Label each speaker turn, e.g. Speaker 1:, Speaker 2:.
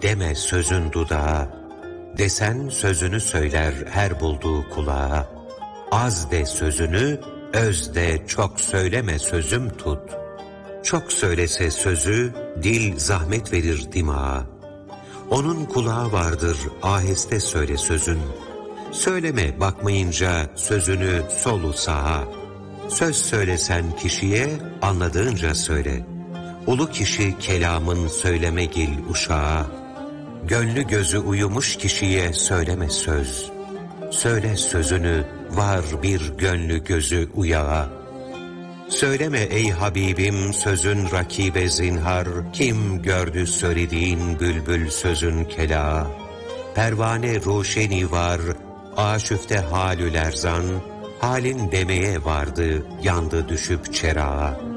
Speaker 1: deme sözün dudağa, desen sözünü söyler her bulduğu kulağa. Az de sözünü, öz de çok söyleme sözüm tut. Çok söylese sözü, dil zahmet verir dimağa. Onun kulağı vardır, aheste söyle sözün. Söyleme bakmayınca sözünü solu sağa. Söz söylesen kişiye anladığınca söyle. Ulu kişi kelamın söyleme gil uşağa. Gönlü gözü uyumuş kişiye söyleme söz. Söyle sözünü var bir gönlü gözü uyağa. Söyleme ey Habibim sözün rakibe zinhar. Kim gördü söylediğin bülbül sözün kela. Pervane ruşeni var, aşüfte halül erzan. Halin demeye vardı, yandı düşüp çerağa.